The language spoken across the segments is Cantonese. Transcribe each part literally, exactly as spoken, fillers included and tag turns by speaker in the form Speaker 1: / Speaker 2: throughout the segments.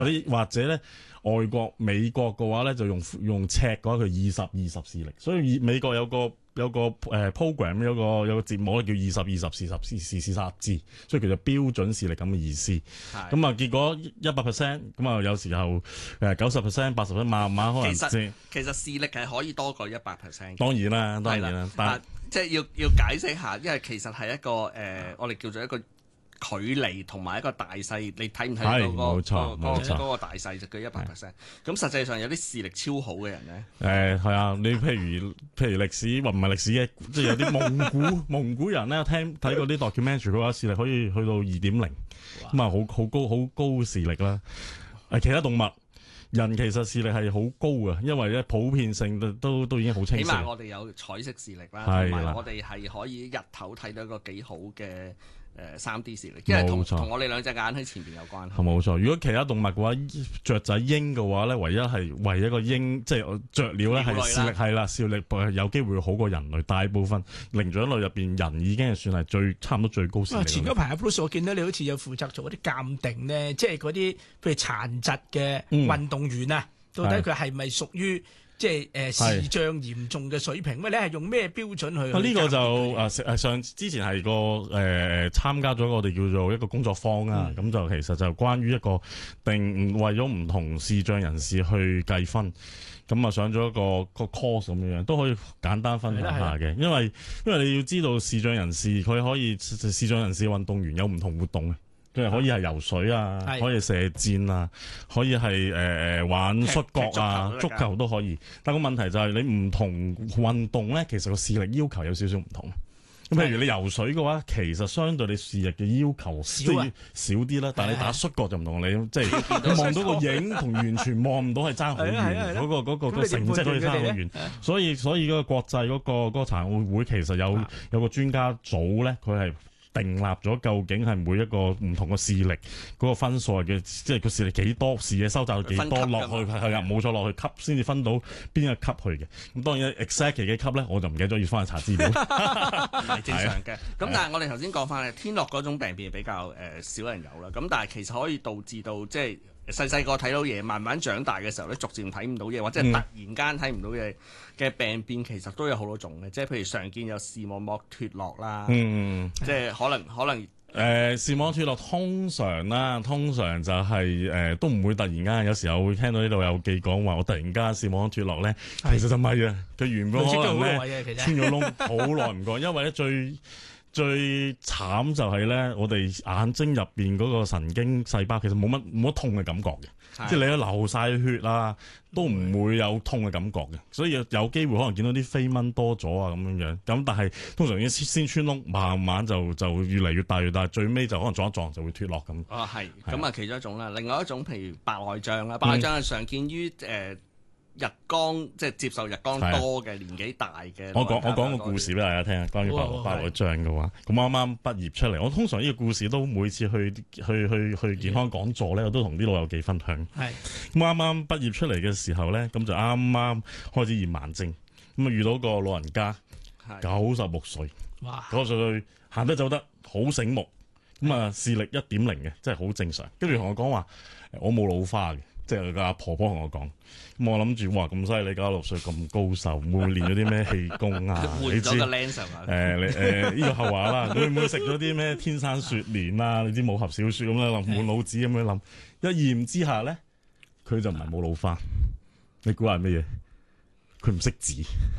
Speaker 1: 啲或者咧外國美國嘅話咧就用用尺嘅話佢二十二十視力，所以美國有個有個誒、呃、program 有個有個節目咧叫二十二十視十視視視察字，所以叫做標準視力咁嘅意思。咁啊結果一百 percent 咁啊有時候誒九十 percent 八十 percent 慢慢可能
Speaker 2: 其實其實視力係可以多過一百 percent。
Speaker 1: 當然啦，當然啦，
Speaker 2: 但即係要要解釋下，因為其實係一個誒、呃，我哋叫做一個距離同埋一個大細，你睇唔睇到嗰個
Speaker 1: 冇錯
Speaker 2: 嗰個
Speaker 1: 冇錯
Speaker 2: 嗰個大細就叫一百 percent。咁實際上有啲視力超好嘅人咧，
Speaker 1: 誒係啊，你譬如譬如歷史或唔係歷史嘅，即係有啲蒙古蒙古人咧，聽睇過啲 documentary 嘅話，視力可以去到二點零，咁啊好好高好高視力啦。誒其他動物。人其實視力係好高嘅，因為咧普遍性都都都已經好清晰。
Speaker 2: 起碼我哋有彩色視力啦，同埋我哋係可以日頭睇到一個幾好嘅誒三 D 視力，因為同同我哋兩隻眼喺前邊有關係。
Speaker 1: 冇錯，如果其他動物嘅話，雀仔鷹嘅話咧，唯一係唯一一個鷹，即係雀鳥咧係視力係啦，視力有機會好過人類。大部分靈長類入邊，人已經係算係最差唔多最高視力。
Speaker 3: 前嗰排阿 Bruce 我見到你好似有負責做嗰啲鑑定咧，即係嗰啲譬如殘疾嘅運動員啊，嗯、到底佢係咪屬於？即係誒視障嚴重嘅水平，喂，你係用咩標準去？
Speaker 1: 呢、這個就誒誒上之前係個誒、呃、參加咗我哋叫做一個工作坊啊，咁、嗯、就其實就關於一個定為咗唔同視障人士去計分，咁啊上咗一個一個 course 咁樣，都可以簡單分享下嘅。因為因為你要知道視障人士佢可以視障人士運動員有唔同活動嘅。佢係可以係游水啊，可以射箭啊，可以係誒誒玩摔角啊，足球都可以。但個問題就係你唔同運動咧，其實個視力要求有少少唔同。咁譬如你游水嘅話，其實相對你視力嘅要求少啊少啲啦。但係你打摔角就唔同，你即係你望到個影同完全望唔到係爭好遠，嗰個嗰個個成績可以爭好遠。所以所以嗰個國際嗰個嗰個殘奧會其實有有個專家組咧，佢係。定立咗究竟係每一個唔同嘅視力嗰個分數嘅，即係個視力幾多，視野收窄幾多落去係啊，冇錯落去級先至分到邊一級去嘅。咁當然 exactly 嘅級咧，我就唔記得咗要翻去查資料。
Speaker 2: 係正常嘅。咁但係我哋頭先講翻咧，天樂嗰種病變比較誒、呃、少人有啦。咁但係其實可以導致到即係。細細個睇到嘢，慢慢長大嘅時候咧，逐漸睇唔到嘢，或者係突然間睇唔到嘢嘅病變，其實都有好多種嘅，即係譬如常見有視網膜脫落啦，嗯、即係可能可能誒、
Speaker 1: 呃、視網脫落通常啦，通常就係、是、誒、呃、都唔會突然間，有時候會聽到呢度有記講話，我突然間視網脫落咧，其實就唔係啊，佢原本可能咧穿咗窿，好耐唔過，因為咧最。最慘就係咧，我哋眼睛入邊嗰個神經細胞其實冇乜冇乜痛嘅感覺嘅，即係你都流晒血啦，都唔會有痛嘅感覺嘅，所以有機會可能見到啲飛蚊多咗啊咁樣樣。咁但係通常已經先穿窿，慢慢就就越嚟越大越大，最尾就可能撞一撞就會脫落咁。
Speaker 2: 啊係，咁啊其中一種啦，另外一種譬如白內障啦，白內障係常見於誒。呃日光即係接受日光多嘅年紀大嘅，
Speaker 1: 我講我講個故事俾大家聽啊，關於白白內障嘅話，咁啱啱畢業出嚟，我通常呢個故事都每次去去去去健康講座咧，我都同啲老友記分享。係咁啱啱畢業出嚟嘅時候咧，咁就啱啱開始驗盲症，咁啊遇到個老人家，九十六歲，哇，九十六歲行得走得好醒目，咁啊視力一點零嘅，即係好正常。跟住同我講話，我冇老花嘅。即係個阿婆婆同我講，咁我諗住哇咁犀利，九十六歲咁高壽，會唔會練咗啲咩氣功啊？
Speaker 2: 換咗個 lens 係嘛？
Speaker 1: 誒你誒呢個後話啦，會唔會食咗啲咩天生雪蓮啊？你知武俠小説咁樣諗，滿腦子咁樣諗，一驗之下咧，佢就唔係冇老花，你估係乜嘢？佢唔識字，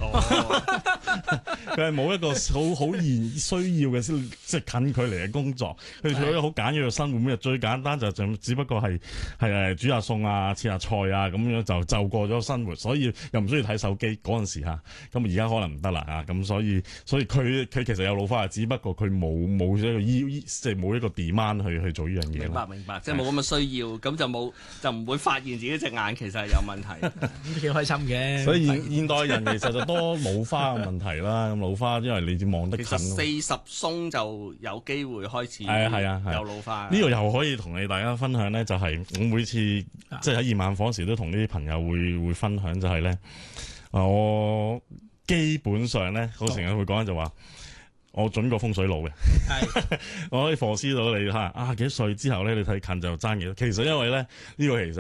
Speaker 1: 佢係冇一個好好現需要嘅即係近距離嘅工作，佢做一個好簡約嘅生活，每日最簡單就就只不過係係誒煮下餸啊、切下菜啊咁樣就就過咗生活，所以又唔需要睇手機嗰陣時嚇，咁而家可能唔得啦嚇，咁所以所以佢佢其實有老花，只不過佢冇冇一個醫即係冇一個 demand 去去做呢樣嘢。
Speaker 2: 明白明白，即係冇咁嘅需要，咁就冇就唔會發現自己隻眼其實係有問題，
Speaker 3: 咁都幾開心嘅。
Speaker 1: 所以現代人其實就多老花嘅問題啦，咁老花因為你望得近，
Speaker 2: 其實四十鬆就有機會開始
Speaker 1: 係啊係啊
Speaker 2: 有老花。
Speaker 1: 呢個又可以同你大家分享咧，就係我每次即係喺驗眼房時都同啲朋友會會分享，就係咧，我基本上咧，我成日會講就話， 我準過風水佬嘅，
Speaker 3: 係
Speaker 1: 我可以 foresee 到你嚇啊幾多歲之後咧，你睇近就爭幾多。其實因為咧呢、呢個其實